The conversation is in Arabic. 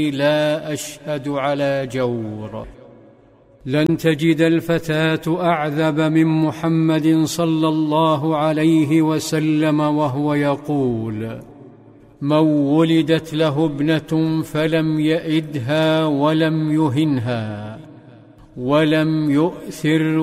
لا أشهد على جور. لن تجد الفتاة أعذب من محمد صلى الله عليه وسلم وهو يقول: من ولدت له ابنة فلم يئدها ولم يهنها ولم يؤثر